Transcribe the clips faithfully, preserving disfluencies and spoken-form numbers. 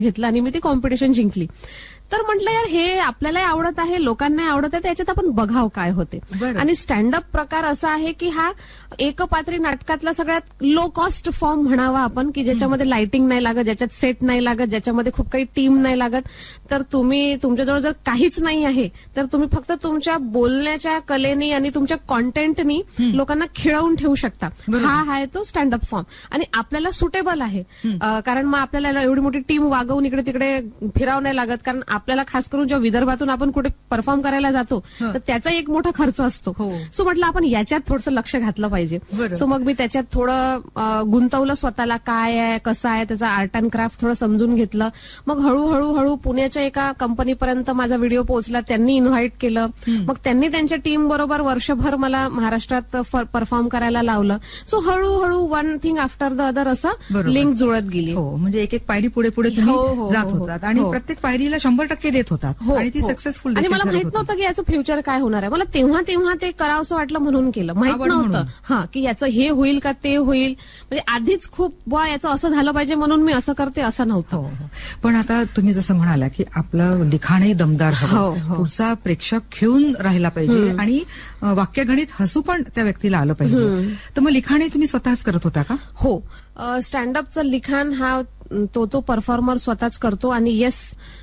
घेतलं आणि मी ती कॉम्पिटिशन जिंकली. तर म्हटलं यार हे आपल्यालाही आवडत आहे, लोकांनाही आवडत आहे, त्याच्यात आपण बघाव काय होते. आणि स्टँडअप प्रकार असा आहे की हा एकपात्री नाटकातला सगळ्यात लो कॉस्ट फॉर्म म्हणावा आपण, की ज्याच्यामध्ये लाइटिंग नाही लागत, ज्याच्यात सेट नाही लागत, ज्याच्यामध्ये खूप काही टीम नाही लागत. तर तुम्ही तुमच्याजवळ जर काहीच नाही आहे तर तुम्ही फक्त तुमच्या बोलण्याच्या कलेनी आणि तुमच्या कॉन्टेंटनी लोकांना खिळवून ठेवू शकता. हा आहे तो स्टँडअप फॉर्म आणि आपल्याला सुटेबल आहे. कारण मग आपल्याला एवढी मोठी टीम वागवून इकडे तिकडे फिरावं नाही लागत. कारण आपल्याला खास करून जेव्हा विदर्भातून आपण कुठे परफॉर्म करायला जातो तर त्याचा एक मोठा खर्च असतो. सो म्हटलं आपण याच्यात थोडंसं लक्ष घातलं पाहिजे. सो मग मी त्याच्यात थोडं गुंतवलं स्वतःला, काय आहे कसं आहे त्याचा आर्ट अँड क्राफ्ट थोडं समजून घेतलं. मग हळूहळू हळू पुण्याच्या एका कंपनीपर्यंत माझा व्हिडिओ पोहोचला. त्यांनी इन्व्हाइट केलं. मग त्यांनी त्यांच्या टीम बरोबर वर्षभर मला महाराष्ट्रात परफॉर्म करायला लावलं. सो हळूहळू one thing after the other असं लिंक जुळत गेली. म्हणजे एक एक पायरी पुढे पुढे तुम्ही जात होतात आणि प्रत्येक पायरीला शंभर टक्के देत होतात आणि ती सक्सेसफुल. आणि मला माहित नव्हतं की याचं फ्युचर काय होणार आहे. मला तेव्हा तेव्हा ते करावंसं वाटलं म्हणून केलं. माहित नव्हतं हा की याचं हे होईल का ते होईल. म्हणजे आधीच खूप बुवा याचं असं झालं पाहिजे म्हणून मी असं करते असं नव्हतं. पण आता तुम्ही जसं म्हणाला की आपलं लिखाणही दमदार हवं, पुढचा प्रेक्षक खेळून राहिला पाहिजे आणि वाक्यगणित हसू पण त्या व्यक्तीला आलं पाहिजे. तर मग लिखाणही तुम्ही स्वतःच करत होता का? हो, स्टँडअपचं लिखाण हा तो तो परफॉर्मर स्वतःच करतो. आणि येस,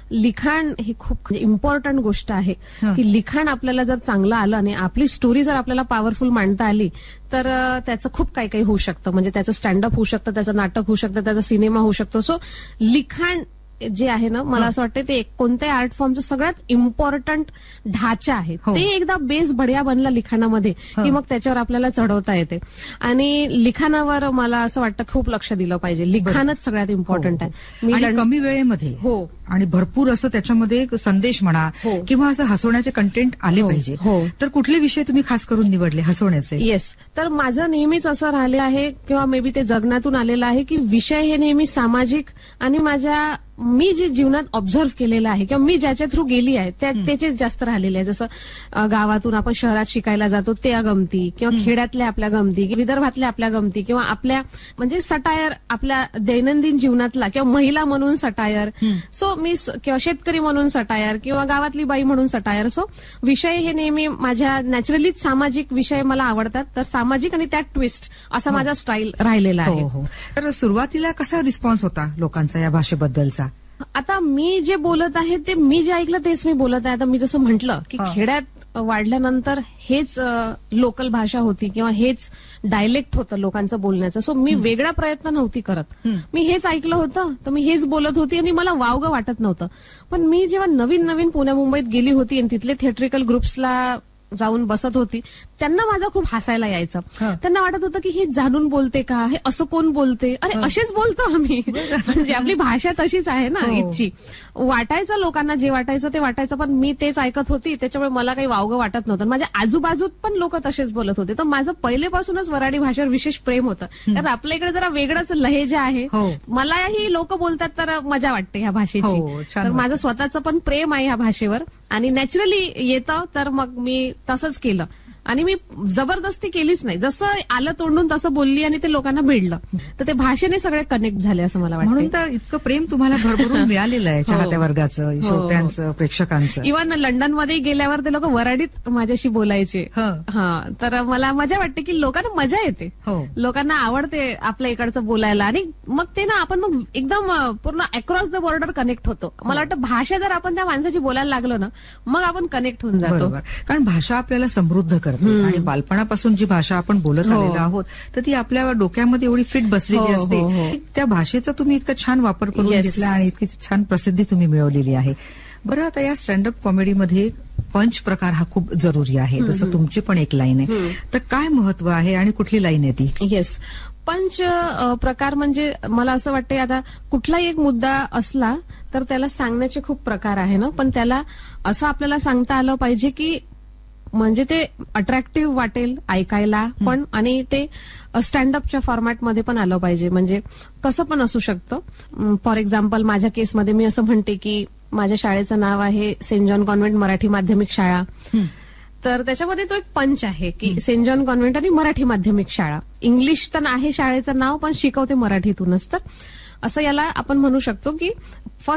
लिखाण ही खूप इम्पॉर्टंट गोष्ट आहे की लिखाण आपल्याला जर चांगलं आलं आणि आपली स्टोरी जर आपल्याला पॉवरफुल मांडता आली तर त्याचं खूप काही काही होऊ शकतं. म्हणजे त्याचं स्टँडअप होऊ शकतं, त्याचं नाटक होऊ शकतं, त्याचा सिनेमा होऊ शकतो. सो लिखाण जे आहे ना, मला असं वाटतं ते कोणत्याही आर्ट फॉर्मचं सगळ्यात इम्पॉर्टंट ढाचा आहे. ते एकदा बेस बढिया बनला लिखाणामध्ये की मग त्याच्यावर आपल्याला चढवता येते. आणि लिखाणावर मला असं वाटतं खूप लक्ष दिलं पाहिजे. लिखाणच सगळ्यात इम्पॉर्टंट आहे. मी कमी वेळेमध्ये हो आणि भरपूर असं त्याच्यामध्ये संदेश म्हणा किंवा असं हसवण्याचे कंटेंट आले पाहिजे. तर कुठले विषय तुम्ही खास करून निवडले हसवण्याचे? येस, तर माझं नेहमीच असं राहिलं आहे किंवा मे बी ते जगण्यातून आलेलं आहे की विषय हे नेहमी सामाजिक आणि माझ्या मी जे जीवनात ऑब्झर्व्ह केलेलं आहे किंवा मी ज्याच्या थ्रू गेली आहे त्याचे जास्त राहिलेले आहे. जसं गावातून आपण शहरात शिकायला जातो त्या गमती किंवा खेड्यातल्या आपल्या गमती, विदर्भातल्या आपल्या गमती किंवा आपल्या म्हणजे सटायर आपल्या दैनंदिन जीवनातला किंवा महिला म्हणून सटायर. सो मी किंवा शेतकरी म्हणून सटायर किंवा गावातली बाई म्हणून सटायर. सो विषय हे नेहमी माझ्या नॅचरलीच सामाजिक विषय मला आवडतात. तर सामाजिक आणि त्यात ट्विस्ट असा माझा स्टाईल राहिलेला आहे. तर सुरुवातीला कसा रिस्पॉन्स होता लोकांचा या भाषेबद्दलचा? आता मी जे बोलत आहे ते मी जे ऐकलं तेच मी बोलत आहे. आता मी जसं म्हटलं की खेड्यात वाढल्यानंतर हेच लोकल भाषा होती किंवा हेच डायलेक्ट होतं लोकांचं बोलण्याचं. सो मी वेगळा प्रयत्न नव्हती करत. मी हेच ऐकलं होतं तर मी हेच बोलत होती आणि मला वावगं वाटत नव्हतं. पण मी जेव्हा नवीन नवीन पुण्या मुंबईत गेली होती आणि तिथले थिएट्रिकल ग्रुप्सला जाऊन बसत होती त्यांना माझं खूप हसायला यायचं. त्यांना वाटत होतं की हे जाणून बोलते का, हे असं कोण बोलते, अरे असेच बोलतो आम्ही. म्हणजे आपली भाषा तशीच आहे ना इथची. वाटायचं लोकांना जे वाटायचं ते वाटायचं पण मी तेच ऐकत होती त्याच्यामुळे मला काही वावगं वाटत नव्हतं. माझ्या आजूबाजूत पण लोक तसेच बोलत होते. तर माझं पहिलेपासूनच वऱ्हाडी भाषेवर विशेष प्रेम होतं. कारण आपल्या इकडे जरा वेगळंच लहेजा आहे. मलाही लोक बोलतात तर मजा वाटते ह्या भाषेची. तर माझं स्वतःचं पण प्रेम आहे ह्या भाषेवर आणि नॅचरली येतं तर मग मी तसंच केलं. आणि मी जबरदस्ती केलीच नाही. जसं आलं तोंडून तसं बोलली आणि ते लोकांना भिडलं. तर ते भाषेने सगळे कनेक्ट झाले असं मला वाटतं. म्हणून तर इतकं प्रेम तुम्हाला भरभरून मिळालेलं आहे चाहत्या वर्गाचं, श्रोत्यांचं, प्रेक्षकांचं. इव्हन लंडनमध्ये गेल्यावर ते लोक वराडीत माझ्याशी बोलायचे. हा, तर मला मजा वाटते की लोकांना मजा येते, लोकांना आवडते आपल्या इकडचं बोलायला. आणि मग ते ना आपण मग एकदम पूर्ण अक्रॉस द बॉर्डर कनेक्ट होतो. मला वाटतं भाषा जर आपण त्या माणसाची बोलायला लागलो ना मग आपण कनेक्ट होऊन जातो. कारण भाषा आपल्याला समृद्ध करते आणि बालपणापासून जी भाषा आपण बोलत आलेलो आहोत तर ती आपल्या डोक्यामध्ये एवढी फिट बसलेली असते. त्या भाषेचा तुम्ही इतका छान वापर करून घेतला आणि इतकी छान प्रसिद्धी तुम्ही मिळवलेली आहे. बरं, आता या स्टँडअप कॉमेडीमध्ये पंच प्रकार हा खूप जरुरी आहे. जसं तुमची पण एक लाईन आहे, तर काय महत्व आहे आणि कुठली लाईन आहे ती? येस, पंच प्रकार म्हणजे मला असं वाटतं आता कुठलाही एक मुद्दा असला तर त्याला सांगण्याचे खूप प्रकार आहे ना, पण त्याला असं आपल्याला सांगता आलं पाहिजे की म्हणजे ते अट्रॅक्टिव्ह वाटेल ऐकायला पण आणि ते स्टँडअपच्या फॉर्मॅटमध्ये पण आलं पाहिजे. म्हणजे कसं पण असू शकतं. फॉर एक्झाम्पल माझ्या केसमध्ये मी असं म्हणते की माझ्या शाळेचं नाव आहे सेंट जॉन कॉन्व्हेंट मराठी माध्यमिक शाळा. तर त्याच्यामध्ये तो एक पंच आहे की सेंट जॉन कॉन्व्हेंट आणि मराठी माध्यमिक शाळा. इंग्लिश तर आहे शाळेचं नाव पण शिकवते मराठीतूनच. तर असं याला आपण म्हणू शकतो की